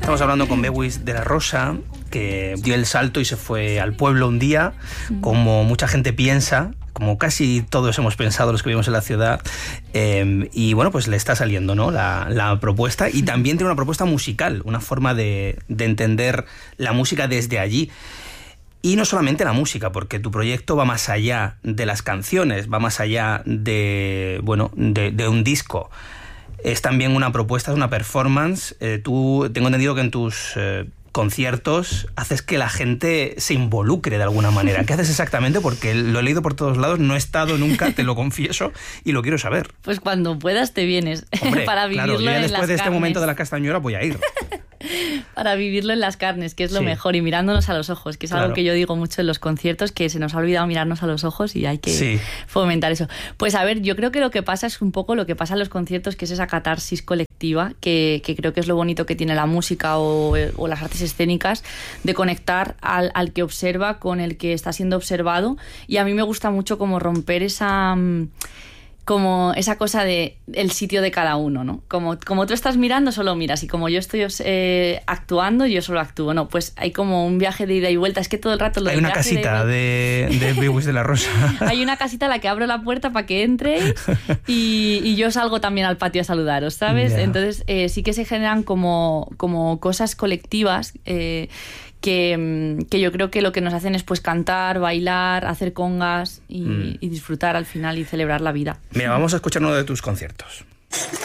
Estamos hablando con Bewis de la Rosa, que dio el salto y se fue al pueblo un día, como mucha gente piensa, como casi todos hemos pensado los que vivimos en la ciudad, y bueno, pues le está saliendo, ¿no?, la propuesta, y también tiene una propuesta musical, una forma de entender la música desde allí. Y no solamente la música, porque tu proyecto va más allá de las canciones, va más allá de un disco. Es también una propuesta, es una performance. Tú, tengo entendido que en tus conciertos haces que la gente se involucre de alguna manera. ¿Qué haces exactamente? Porque lo he leído por todos lados, no he estado nunca, te lo confieso, y lo quiero saber. Pues cuando puedas te vienes. Hombre, para vivirlo claro, yo ya en después las de este carnes. momento de la castañuela voy a ir. Para vivirlo en las carnes, que es lo Sí. mejor, y mirándonos a los ojos, que es Claro. algo que yo digo mucho en los conciertos, que se nos ha olvidado mirarnos a los ojos y hay que Sí. fomentar eso. Pues a ver, yo creo que lo que pasa es un poco lo que pasa en los conciertos, que es esa catarsis colectiva, que creo que es lo bonito que tiene la música o las artes escénicas, de conectar al que observa con el que está siendo observado, y a mí me gusta mucho como romper como esa cosa de el sitio de cada uno, ¿no? Como tú estás mirando, solo miras, y como yo estoy actuando, yo solo actúo. No, pues hay como un viaje de ida y vuelta. Es que todo el rato Hay una casita de Bewis de la Rosa. Hay una casita a la que abro la puerta para que entréis y yo salgo también al patio a saludaros, ¿sabes? Yeah. Entonces sí que se generan como cosas colectivas que yo creo que lo que nos hacen es pues cantar, bailar, hacer congas y disfrutar al final y celebrar la vida. Mira, vamos a escuchar uno de tus conciertos.